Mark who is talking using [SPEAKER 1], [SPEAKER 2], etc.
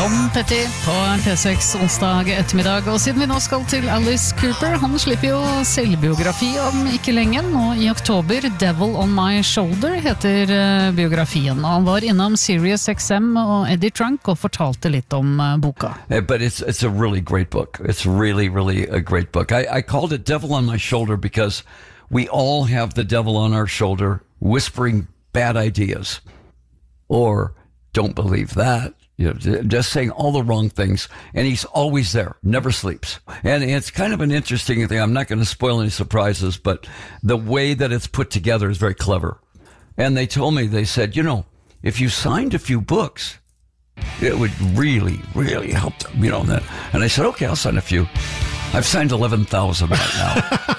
[SPEAKER 1] Tom Petty på P6 onsdag ettermiddag. Og siden vi nå skal til Alice Cooper, han slipper jo selvbiografi om ikke lenge. Nå i oktober, Devil on My Shoulder heter biografien. Og han var innom Sirius XM og Eddie Trunk og fortalte litt om boka.
[SPEAKER 2] But it's a really great book. It's really a great book. I called it Devil on My Shoulder because we all have the devil on our shoulder whispering bad ideas. Or don't believe that. You know, just saying all the wrong things, and he's always there, never sleeps. And it's kind of an interesting thing. I'm not going to spoil any surprises, but the way that it's put together is very clever. And they told me, they said, you know, if you signed a few books, it would really help them, you know. And I said, okay, I'll sign a few. I've signed 11,000 right now.